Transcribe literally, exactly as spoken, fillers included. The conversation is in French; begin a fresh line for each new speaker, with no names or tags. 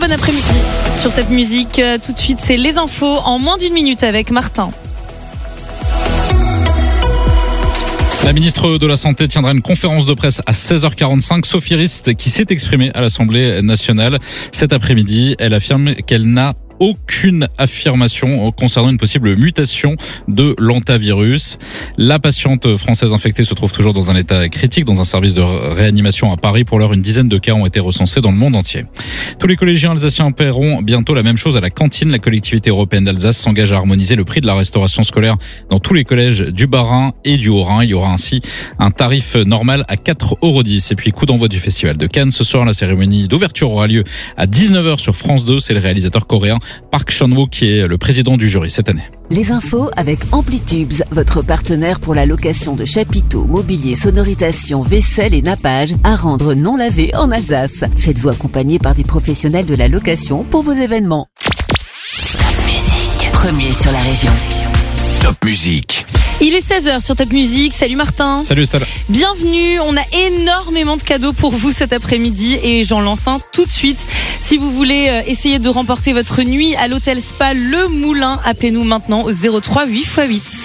bon après-midi sur Top Music. Tout de suite, c'est les infos en moins d'une minute avec Martin.
La ministre de la Santé tiendra une conférence de presse à seize heures quarante-cinq. Sophie Rist, qui s'est exprimée à l'Assemblée nationale cet après-midi, elle affirme qu'elle n'a aucune affirmation concernant une possible mutation de l'hantavirus. La patiente française infectée se trouve toujours dans un état critique dans un service de réanimation à Paris. Pour l'heure, une dizaine de cas ont été recensés dans le monde entier. Tous les collégiens alsaciens paieront bientôt la même chose à la cantine. La collectivité européenne d'Alsace s'engage à harmoniser le prix de la restauration scolaire dans tous les collèges du Bas-Rhin et du Haut-Rhin. Il y aura ainsi un tarif normal à quatre euros dix. Et puis, coup d'envoi du festival de Cannes. Ce soir, la cérémonie d'ouverture aura lieu à dix-neuf heures sur France deux. C'est le réalisateur coréen Park Chan-wook qui est le président du jury cette année.
Les infos avec Amplitubes, votre partenaire pour la location de chapiteaux, mobilier, sonorisation, vaisselle et nappage à rendre non lavé en Alsace. Faites-vous accompagner par des professionnels de la location pour vos événements. Top Music, premier sur la région.
Top Music.
Il est seize heures sur Top Music. Salut Martin.
Salut Estelle.
Bienvenue. On a énormément de cadeaux pour vous cet après-midi et j'en lance un tout de suite. Si vous voulez essayer de remporter votre nuit à l'hôtel Spa Le Moulin, appelez-nous maintenant au zéro trois huit fois huit.